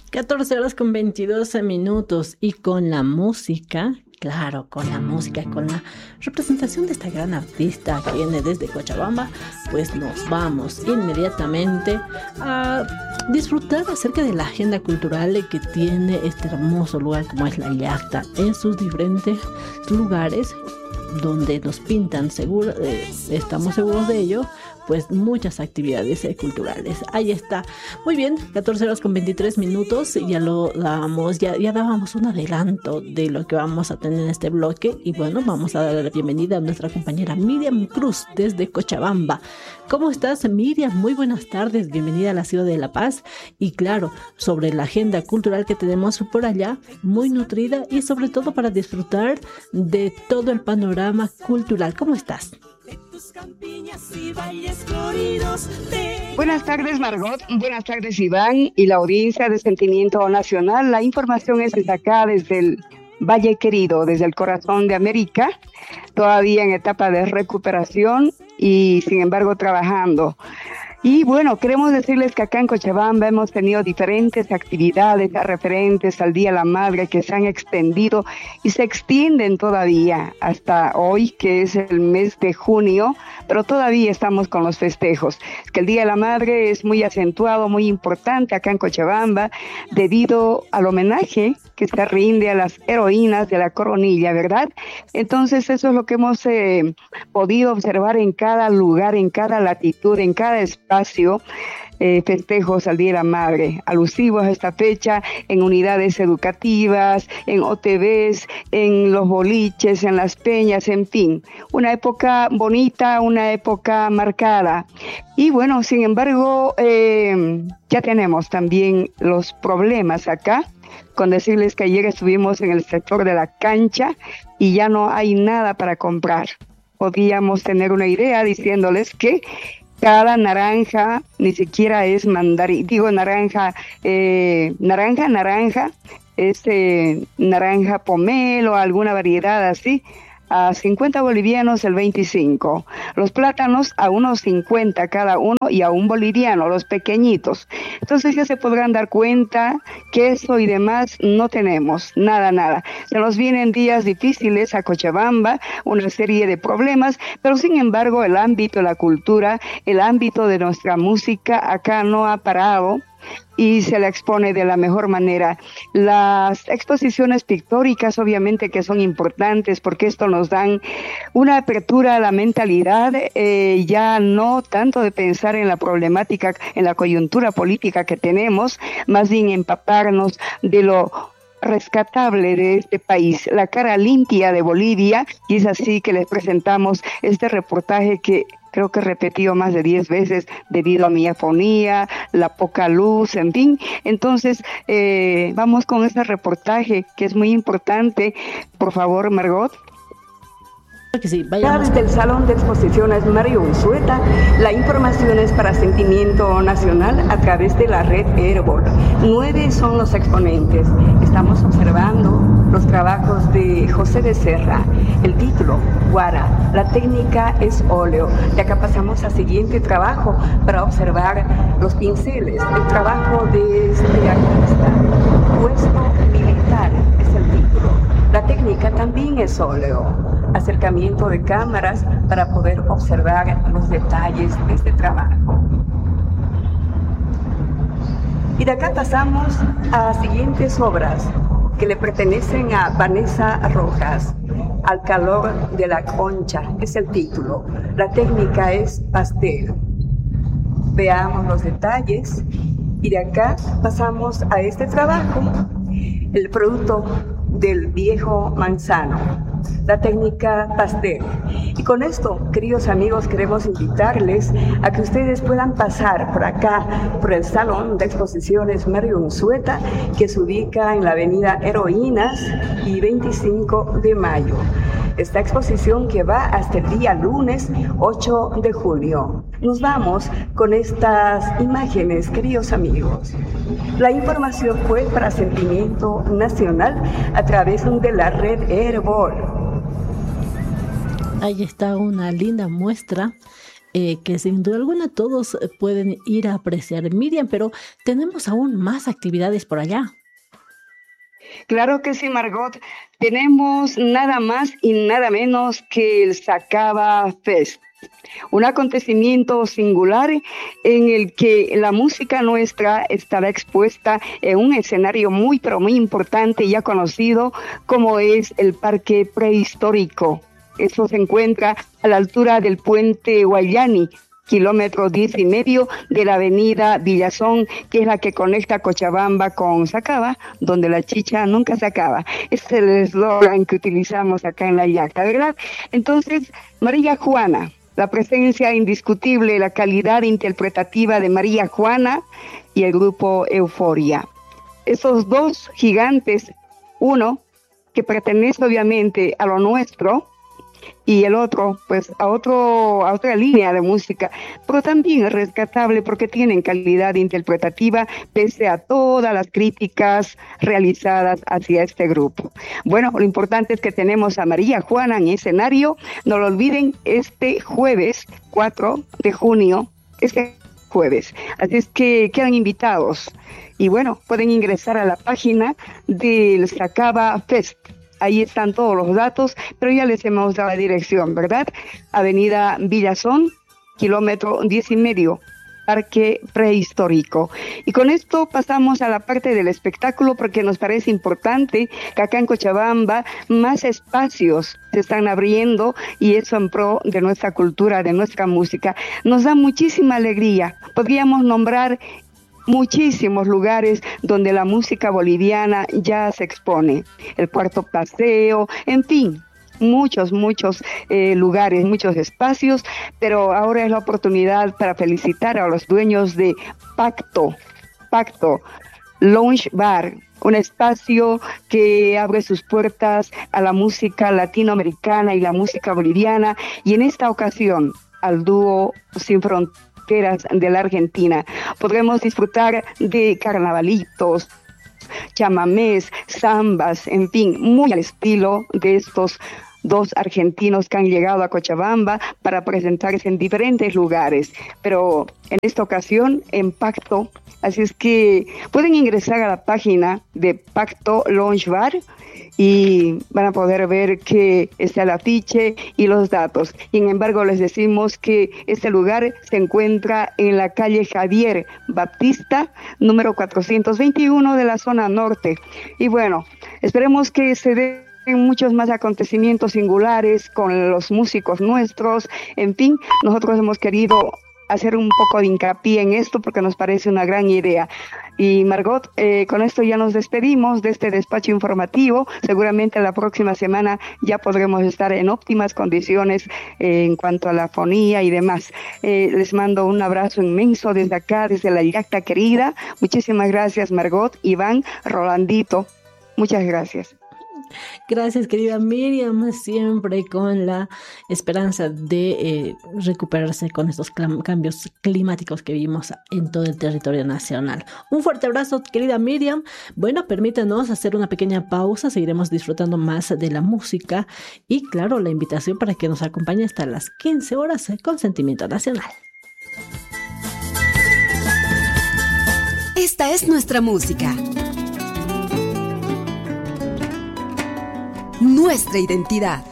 14 horas con 22 minutos y con la música, claro, con la música, con la representación de esta gran artista que viene desde Cochabamba, pues nos vamos inmediatamente a disfrutar acerca de la agenda cultural que tiene este hermoso lugar como es la Llacta en sus diferentes lugares donde nos pintan, seguro, estamos seguros de ello, pues muchas actividades culturales. Ahí está. Muy bien, 14 horas con 23 minutos, ya lo dábamos, ya dábamos un adelanto de lo que vamos a tener en este bloque y bueno, vamos a darle la bienvenida a nuestra compañera Miriam Cruz desde Cochabamba. ¿Cómo estás, Miriam? Muy buenas tardes, bienvenida a la ciudad de La Paz y claro, sobre la agenda cultural que tenemos por allá, muy nutrida y sobre todo para disfrutar de todo el panorama cultural. ¿Cómo estás? Buenas tardes, Margot. Buenas tardes, Iván y la audiencia de Sentimiento Nacional. La información es desde acá, desde el Valle Querido, desde el corazón de América, todavía en etapa de recuperación y sin embargo trabajando. Y bueno, queremos decirles que acá en Cochabamba hemos tenido diferentes actividades referentes al Día de la Madre que se han extendido y se extienden todavía hasta hoy, que es el mes de junio, pero todavía estamos con los festejos. Es que el Día de la Madre es muy acentuado, muy importante acá en Cochabamba, debido al homenaje que se rinde a las heroínas de la coronilla, ¿verdad? Entonces eso es lo que hemos podido observar en cada lugar, en cada latitud, en cada espacio, festejos al Día de la Madre, alusivos a esta fecha en unidades educativas, en OTVs, en los boliches, en las peñas, en fin. Una época bonita, una época marcada. Y bueno, sin embargo, ya tenemos también los problemas acá, con decirles que ayer estuvimos en el sector de la cancha y ya no hay nada para comprar. Podríamos tener una idea diciéndoles que cada naranja ni siquiera es mandarín, digo naranja, naranja, es naranja pomelo, alguna variedad así, a 50 bolivianos el 25. Los plátanos a unos 50 cada uno y a un boliviano, los pequeñitos. Entonces ya se podrán dar cuenta que eso y demás no tenemos, nada. Se nos vienen días difíciles a Cochabamba, una serie de problemas, pero sin embargo el ámbito de la cultura, el ámbito de nuestra música acá no ha parado y se la expone de la mejor manera. Las exposiciones pictóricas obviamente que son importantes porque esto nos dan una apertura a la mentalidad, ya no tanto de pensar en la problemática, en la coyuntura política que tenemos, más bien empaparnos de lo rescatable de este país, la cara limpia de Bolivia, y es así que les presentamos este reportaje que creo que he repetido más de 10 veces debido a mi afonía, la poca luz, en fin. Entonces, vamos con este reportaje que es muy importante. Por favor, Margot. Que sí, vayamos. Desde el Salón de Exposiciones Mario Unzueta, la información es para Sentimiento Nacional a través de la red Airball. 9 son los exponentes. Estamos observando los trabajos de José Becerra. El título, Guara. La técnica es óleo. De acá pasamos al siguiente trabajo para observar los pinceles. El trabajo de este artista, Puesto Militar, es el título. La técnica también es óleo. Acercamiento de cámaras para poder observar los detalles de este trabajo. Y de acá pasamos a siguientes obras que le pertenecen a Vanessa Rojas. Al calor de la concha es el título. La técnica es pastel. Veamos los detalles y de acá pasamos a este trabajo, el producto del viejo manzano. La técnica pastel. Y con esto, queridos amigos, queremos invitarles a que ustedes puedan pasar por acá, por el Salón de Exposiciones Mario Unzueta, que se ubica en la avenida Heroínas y 25 de mayo. Esta exposición que va hasta el día lunes 8 de junio. Nos vamos con estas imágenes, queridos amigos. La información fue para Sentimiento Nacional a través de la red Airball. Ahí está una linda muestra que sin duda alguna todos pueden ir a apreciar. Miriam, pero tenemos aún más actividades por allá. Claro que sí, Margot. Tenemos nada más y nada menos que el Sacaba Fest, un acontecimiento singular en el que la música nuestra estará expuesta en un escenario muy, pero muy importante y ya conocido como es el Parque Prehistórico. Eso se encuentra a la altura del puente Guayani, kilómetro 10,5 de la avenida Villazón, que es la que conecta Cochabamba con Sacaba, donde la chicha nunca se acaba. Ese es el eslogan que utilizamos acá en la Yacta, ¿verdad? Entonces, María Juana, la presencia indiscutible, la calidad interpretativa de María Juana y el grupo Euforia. Esos dos gigantes, uno que pertenece obviamente a lo nuestro, y el otro, pues, a otra línea de música, pero también es rescatable porque tienen calidad interpretativa pese a todas las críticas realizadas hacia este grupo. Bueno, lo importante es que tenemos a María Juana en escenario, no lo olviden, este jueves 4 de junio, este jueves, así es que quedan invitados, y bueno, pueden ingresar a la página del Sacaba Fest. Ahí están todos los datos, pero ya les hemos dado la dirección, ¿verdad? Avenida Villazón, kilómetro 10,5, Parque Prehistórico. Y con esto pasamos a la parte del espectáculo porque nos parece importante que acá en Cochabamba más espacios se están abriendo y eso en pro de nuestra cultura, de nuestra música. Nos da muchísima alegría. Podríamos nombrar muchísimos lugares donde la música boliviana ya se expone, el Cuarto Paseo, en fin, muchos lugares, muchos espacios, pero ahora es la oportunidad para felicitar a los dueños de Pacto Lounge Bar, un espacio que abre sus puertas a la música latinoamericana y la música boliviana, y en esta ocasión al dúo Sin Fronteras de la Argentina. Podremos disfrutar de carnavalitos, chamamés, zambas, en fin, muy al estilo de estos dos argentinos que han llegado a Cochabamba para presentarse en diferentes lugares, pero en esta ocasión en Pacto, así es que pueden ingresar a la página de Pacto Lounge Bar y van a poder ver que está el afiche y los datos. Sin embargo, les decimos que este lugar se encuentra en la calle Javier Baptista, número 421 de la zona norte. Y bueno, esperemos que se den muchos más acontecimientos singulares con los músicos nuestros. En fin, nosotros hemos querido hacer un poco de hincapié en esto porque nos parece una gran idea. Y Margot, con esto ya nos despedimos de este despacho informativo. Seguramente la próxima semana ya podremos estar en óptimas condiciones en cuanto a la fonía y demás. Les mando un abrazo inmenso desde acá, desde la Yacta querida. Muchísimas gracias, Margot, Iván, Rolandito. Muchas gracias. Gracias, querida Miriam, siempre con la esperanza de recuperarse con estos cambios climáticos que vimos en todo el territorio nacional. Un fuerte abrazo, querida Miriam. Bueno, permítanos hacer una pequeña pausa, seguiremos disfrutando más de la música y claro, la invitación para que nos acompañe hasta las 15 horas con Sentimiento Nacional. Esta es nuestra música. Nuestra identidad.